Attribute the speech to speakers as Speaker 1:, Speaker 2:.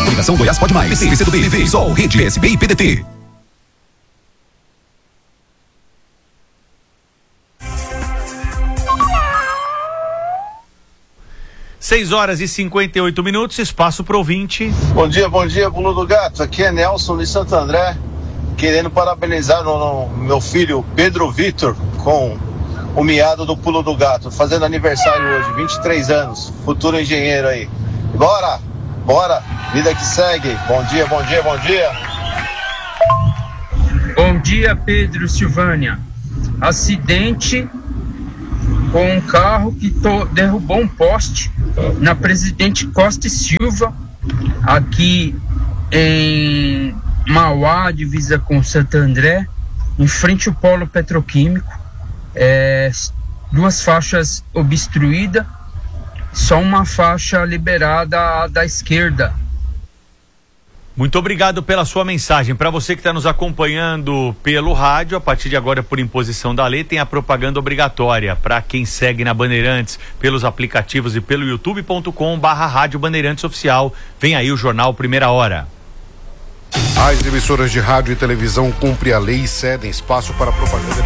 Speaker 1: Ligação Goiás Pode Mais. PC, PCdoB, PV, Sol, Rede, PSB e PDT.
Speaker 2: Seis horas e 58 minutos, espaço pro ouvinte.
Speaker 3: Bom dia, Pulo do Gato. Aqui é Nelson de Santo André, querendo parabenizar no meu filho Pedro Vitor com o miado do Pulo do Gato, fazendo aniversário hoje, 23 anos, futuro engenheiro aí. Bora, vida que segue. Bom dia.
Speaker 4: Bom dia, Pedro e Silvânia. Acidente com um carro que derrubou um poste na Presidente Costa e Silva, aqui em Mauá, divisa com Santo André, em frente ao polo petroquímico. Duas faixas obstruídas, só uma faixa liberada da esquerda.
Speaker 2: Muito obrigado pela sua mensagem. Para você que está nos acompanhando pelo rádio, a partir de agora, por imposição da lei, tem a propaganda obrigatória. Para quem segue na Bandeirantes pelos aplicativos e pelo youtube.com/Rádio Bandeirantes Oficial. Vem aí o Jornal Primeira Hora.
Speaker 5: As emissoras de rádio e televisão cumprem a lei e cedem espaço para propaganda